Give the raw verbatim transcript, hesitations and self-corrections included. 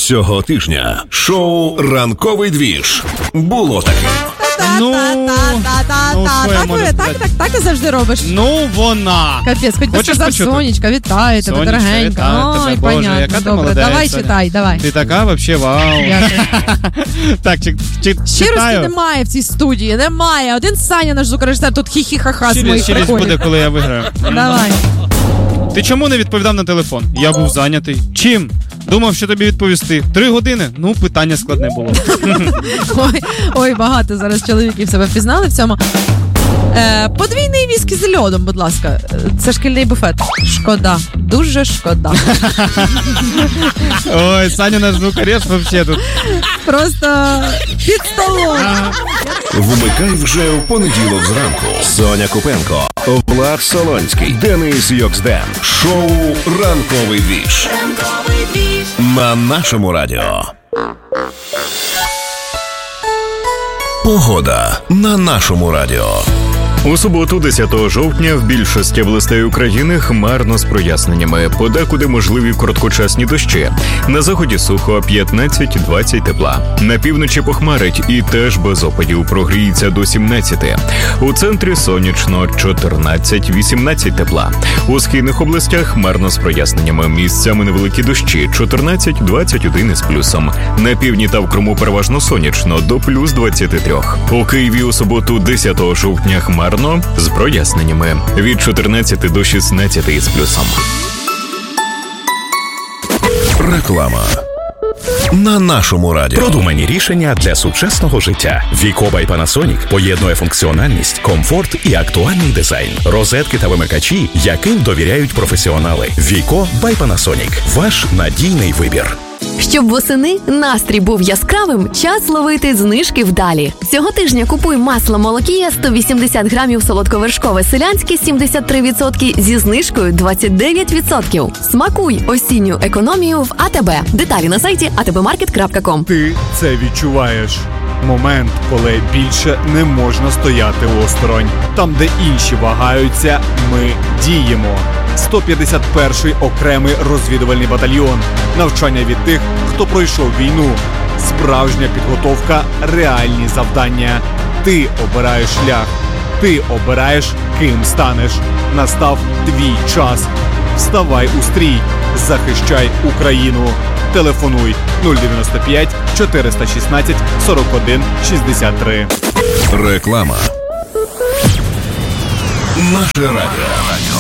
Цього тижня шоу «Ранковий двіж» було таким. Ну, ну що я так, можу ви, так, сказати? так, так і завжди робиш. Ну, вона. Капець, хоч би Хочеш сказав, почути? Сонечка, вітаю тебе, Сонечка, дорогенька. вітаю тебе, Ой, Боже, понятно, яка ти добре. молодець, Давай Соня. читай, давай. Ти така, вообще, вау. Так, чи, чи, Щирості читаю. немає в цій студії, немає. Один Саня, наш звукорежисер, тут хі-хі-ха-ха з Щирість, моїх щирість приколів. буде, коли я виграю. Давай. Ти чому не відповідав на телефон? Я був зайнятий. Чим? Думав, що тобі відповісти. Три години? Ну, питання складне було. Ой, ой, багато зараз чоловіків себе впізнали в цьому. Е, подвійний віскі з льодом, будь ласка. Це шкільний буфет. Шкода. Дуже шкода. Ой, Саня наш звукарєш вообще тут. Просто під столом. Вмикай вже в понеділок зранку. Соня Купенко, Влад Солонський, Денис Йоксден. Шоу «Ранковий двіж» на нашому радіо. Погода на нашому радіо. У суботу, десятого жовтня, в більшості областей України хмарно з проясненнями. Подекуди можливі короткочасні дощі. На заході сухо, п'ятнадцять-двадцять тепла. На півночі похмарить і теж без опадів, прогріється до сімнадцяти. У центрі сонячно, чотирнадцять-вісімнадцять тепла. У східних областях хмарно з проясненнями. Місцями невеликі дощі, чотирнадцять-двадцять один із плюсом. На півдні та в Криму переважно сонячно, до плюс двадцяти трьох. У Києві у суботу, десятого жовтня, хмарно з проясненнями. Від чотирнадцяти до шістнадцяти із плюсом. Реклама на нашому радіо. Продумані рішення для сучасного життя. Віко by Panasonic поєднує функціональність, комфорт і актуальний дизайн. Розетки та вимикачі, яким довіряють професіонали. Віко by Panasonic. Ваш надійний вибір. Щоб восени настрій був яскравим, час ловити знижки вдалі. Цього тижня купуй масло Молокія сто вісімдесят грамів солодковершкове селянське сімдесят три відсотки зі знижкою двадцять дев'ять відсотків. Смакуй осінню економію в АТБ. Деталі на сайті а те бе маркет крапка ком. Ти це відчуваєш. Момент, коли більше не можна стояти осторонь. Там, де інші вагаються, ми діємо. сто п'ятдесят перший окремий розвідувальний батальйон. Навчання від тих, хто пройшов війну. Справжня підготовка, реальні завдання. Ти обираєш шлях. Ти обираєш, ким станеш. Настав твій час. Вставай у стрій. Захищай Україну. Телефонуй нуль дев'яносто п'ять чотириста шістнадцять сорок один шістдесят три. Реклама. Наше радіо.